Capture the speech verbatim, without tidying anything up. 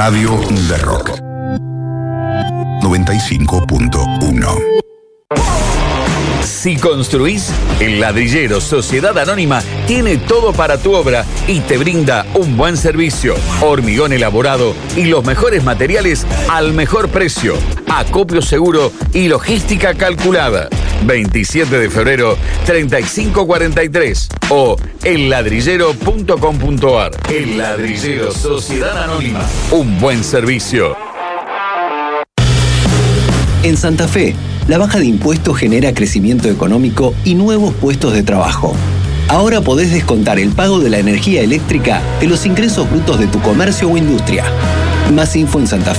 Radio de Rock. noventa y cinco punto uno. Si construís, el Ladrillero Sociedad Anónima tiene todo para tu obra y te brinda un buen servicio, hormigón elaborado y los mejores materiales al mejor precio, acopio seguro y logística calculada. veintisiete de febrero, treinta y cinco cuarenta y tres o el ladrillero punto com punto ar. El Ladrillero Sociedad Anónima. Un buen servicio. En Santa Fe, la baja de impuestos genera crecimiento económico y nuevos puestos de trabajo. Ahora podés descontar el pago de la energía eléctrica de los ingresos brutos de tu comercio o industria. Más info en Santa Fe.